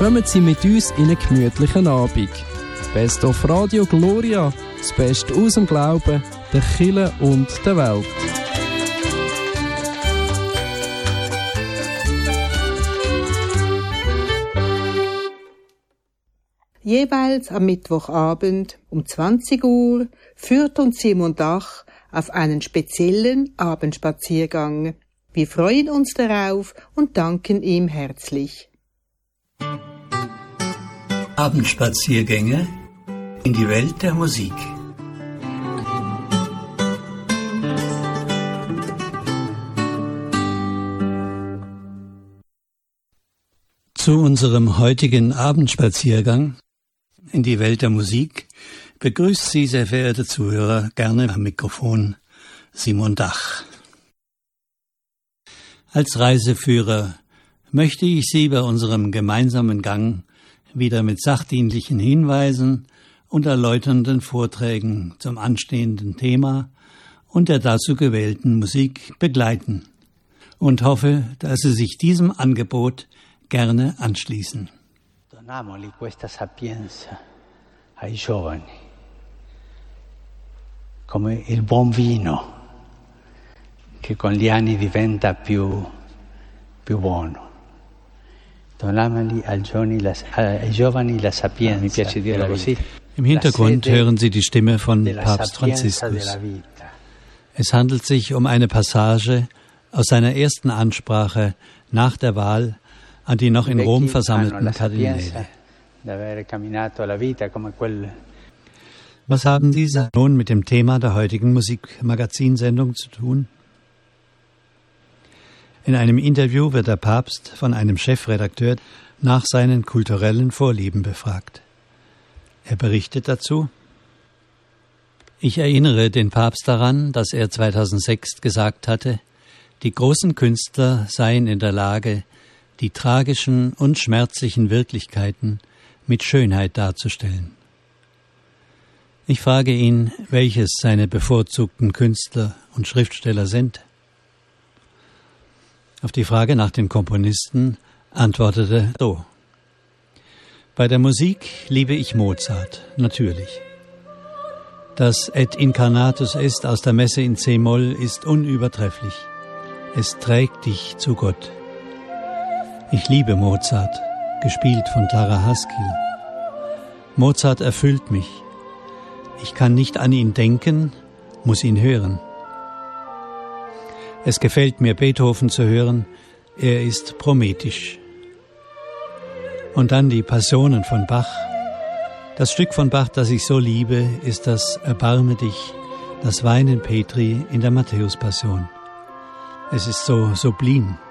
kommen Sie mit uns in einen gemütlichen Abend. Best of Radio Gloria, das Beste aus dem Glauben, der Kirche und der Welt. Jeweils am Mittwochabend um 20 Uhr führt uns Simon Dach auf einen speziellen Abendspaziergang. Wir freuen uns darauf und danken ihm herzlich. Abendspaziergänge in die Welt der Musik. Zu unserem heutigen Abendspaziergang in die Welt der Musik begrüßt Sie, sehr verehrte Zuhörer, gerne am Mikrofon Simon Dach. Als Reiseführer möchte ich Sie bei unserem gemeinsamen Gang wieder mit sachdienlichen Hinweisen und erläuternden Vorträgen zum anstehenden Thema und der dazu gewählten Musik begleiten und hoffe, dass Sie sich diesem Angebot gerne anschließen. Donamoli questa sapienza ai giovani, come il buon vino che con gli anni diventa più buono. Donamoli ai giovani la sapienza. Mi piace dirlo così. Im Hintergrund hören Sie die Stimme von Papst Franziskus. Es handelt sich um eine Passage aus seiner ersten Ansprache nach der Wahl an die noch in Rom versammelten Kardinäle. Was haben diese nun mit dem Thema der heutigen Musikmagazinsendung zu tun? In einem Interview wird der Papst von einem Chefredakteur nach seinen kulturellen Vorlieben befragt. Er berichtet dazu: Ich erinnere den Papst daran, dass er 2006 gesagt hatte, die großen Künstler seien in der Lage, die tragischen und schmerzlichen Wirklichkeiten mit Schönheit darzustellen. Ich frage ihn, welches seine bevorzugten Künstler und Schriftsteller sind. Auf die Frage nach den Komponisten antwortete er so: Bei der Musik liebe ich Mozart, natürlich. Das Et Incarnatus Est aus der Messe in C-Moll ist unübertrefflich. Es trägt dich zu Gott. Ich liebe Mozart, gespielt von Clara Haskell. Mozart erfüllt mich. Ich kann nicht an ihn denken, muss ihn hören. Es gefällt mir, Beethoven zu hören. Er ist prometisch. Und dann die Passionen von Bach. Das Stück von Bach, das ich so liebe, ist das Erbarme dich, das Weinen Petri in der Matthäus-Passion. Es ist so sublim.